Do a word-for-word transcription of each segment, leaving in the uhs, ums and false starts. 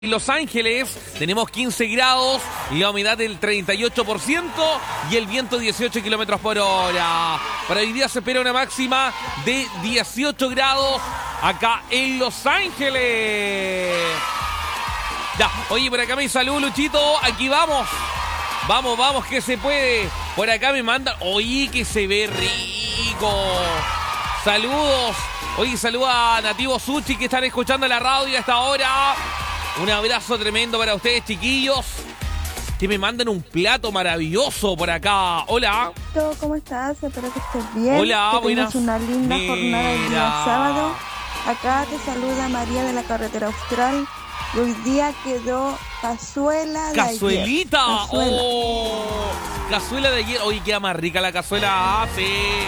En Los Ángeles tenemos quince grados y la humedad del treinta y ocho por ciento y el viento dieciocho kilómetros por hora. Para hoy día se espera una máxima de dieciocho grados acá en Los Ángeles. Ya, oye, por acá me salud, Luchito. Aquí vamos. Vamos, vamos, que se puede. Por acá me mandan. Oye, que se ve rico. Saludos. Oye, saluda a Nativo Sushi que están escuchando la radio hasta ahora. Un abrazo tremendo para ustedes, chiquillos, que me mandan un plato maravilloso por acá. Hola. ¿Cómo estás? Espero que estés bien. Hola, que buenas. tengas una linda Mira. jornada el día sábado. Acá te saluda María de la Carretera Austral. Y hoy día quedó cazuela de ¡Cazuelita! ayer. Cazuela. ¡Oh! Cazuela de ayer. Oye, queda más rica la cazuela. Ah, sí.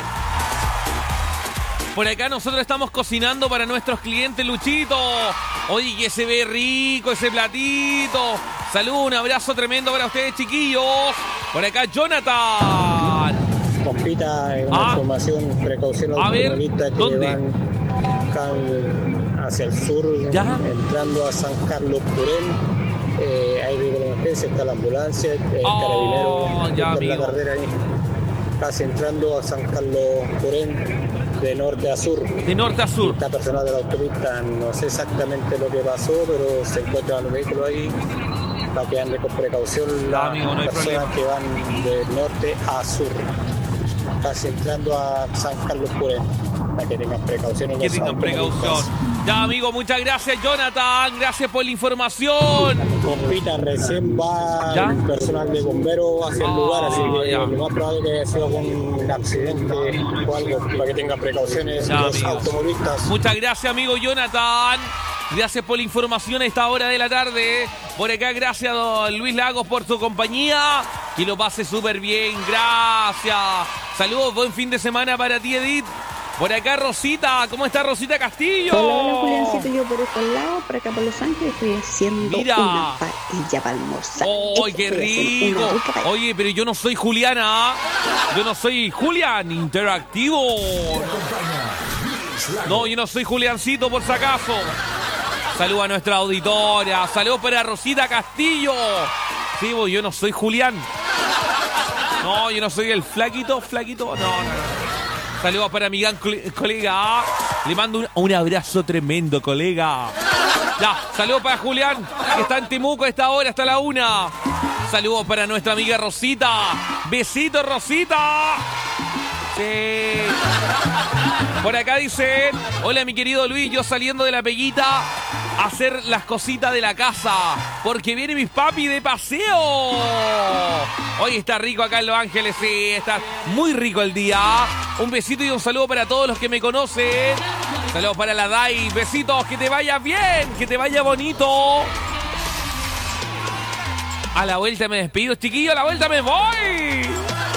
Por acá nosotros estamos cocinando para nuestros clientes, Luchito. Oye, que se ve rico ese platito. Salud, un abrazo tremendo para ustedes, chiquillos. Por acá, Jonathan. Compita, una Ah. información, precaución A ver, automovilistas que ¿dónde? van acá hacia el sur, ¿Ya? entrando a San Carlos Purén. Eh, hay riesgo de emergencia, está la ambulancia, el Oh, carabinero ya, por la amigo. carrera ahí. Casi entrando a San Carlos Purén, de norte a sur. De norte a sur. Esta persona de la autopista no sé exactamente lo que pasó, pero se encuentran los vehículos ahí para que ande con precaución las Amigo, no hay personas problema. que van de norte a sur, casi entrando a San Carlos Purén, para que tengan precaución en Que los tengan automovilistas. precaución. Ya, amigo, muchas gracias, Jonathan. Gracias por la información. Compita, recién va ¿Ya? el personal de bomberos hacia el Ah, lugar, así que ya. lo más probable es que haya sido un accidente o algo, para que tengan precauciones Ya, los amigo. automovilistas. Muchas gracias, amigo Jonathan. Gracias por la información a esta hora de la tarde. Por acá, gracias a don Luis Lagos por su compañía. Que lo pase súper bien. Gracias. Saludos, buen fin de semana para ti, Edith. Por acá, Rosita. ¿Cómo está Rosita Castillo? Hola, hola, Juliancito, yo por estos lados, por acá por Los Ángeles, estoy haciendo Mira. una paella para almorzar. ¡Ay, qué Estoy haciendo rico! una rica paella. Oye, pero yo no soy Juliana. Yo no soy Julián Interactivo. No, yo no soy Juliancito, por si acaso. Saludos a nuestra auditoria. Saludos para Rosita Castillo. Sí, vos, yo no soy Julián. No, yo no soy el flaquito, flaquito. No, no, no. Saludos para mi gran cole- colega. Le mando un, un abrazo tremendo, colega. Ya, saludos para Julián, que está en Temuco a esta hora, hasta la una. Saludos para nuestra amiga Rosita. Besitos, Rosita. Sí. Por acá dice: hola, mi querido Luis, yo saliendo de la peguita a hacer las cositas de la casa, porque viene mis papi de paseo. Hoy está rico acá en Los Ángeles, sí, está muy rico el día. Un besito y un saludo para todos los que me conocen. Saludos para la Dai, besitos, que te vaya bien, que te vaya bonito. A la vuelta me despido, chiquillo, a la vuelta me voy.